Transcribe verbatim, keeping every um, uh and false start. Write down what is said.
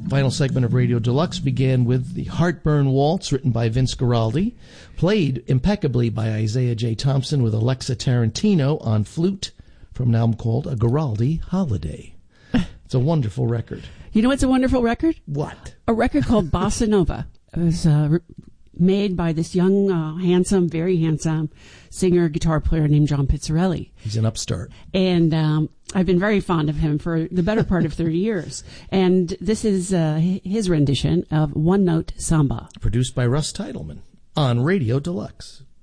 Final segment of Radio Deluxe began with the Heartburn Waltz, written by Vince Guaraldi, played impeccably by Isaiah J. Thompson with Alexa Tarantino on flute from an album called A Guaraldi Holiday. It's a wonderful record. You know what's a wonderful record? What? A record called Bossa Nova. It was uh, re- made by this young, uh, handsome, very handsome singer, guitar player named John Pizzarelli. He's an upstart. And um, I've been very fond of him for the better part of thirty years. And this is uh, his rendition of One Note Samba. Produced by Russ Titleman on Radio Deluxe.